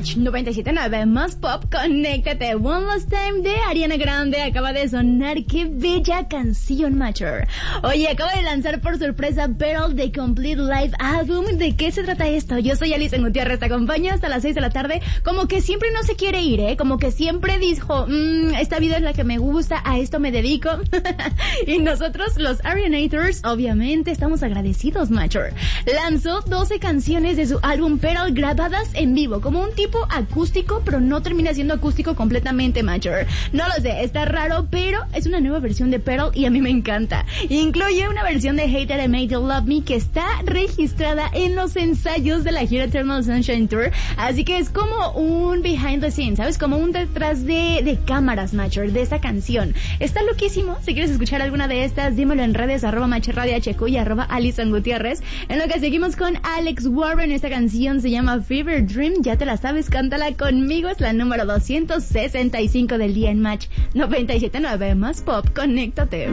Match 97.9 más pop, conéctate. One Last Time de Ariana Grande acaba de sonar. Qué bella canción, Matcher. Oye, acaba de lanzar por sorpresa Pearl The Complete Live Album. ¿De qué se trata esto? Yo soy Alison Gutiérrez, te acompaño hasta las 6 de la tarde. Como que siempre no se quiere ir, como que siempre dijo, esta vida es la que me gusta, a esto me dedico. Y nosotros, los Arianators, obviamente estamos agradecidos, Matcher. Lanzó 12 canciones de su álbum Pearl grabadas en vivo, como un tipo acústico, pero no termina siendo acústico completamente, Matcher. No lo sé, está raro, pero es una nueva versión de Pearl y a mí me encanta. Incluye una versión de Hate That I Made You Love Me que está registrada en los ensayos de la gira Eternal Sunshine Tour, así que es como un behind the scenes, ¿sabes? Como un detrás de cámaras, Matcher, de esta canción. Está loquísimo. Si quieres escuchar alguna de estas, dímelo en redes, @MatcherRadioHQ y @Alison Gutiérrez. En lo que seguimos con Alex Warren, esta canción se llama Fever Dream, ya te la sabes, cántala conmigo, es la número 265 del día en Match 97.9 más pop, conéctate.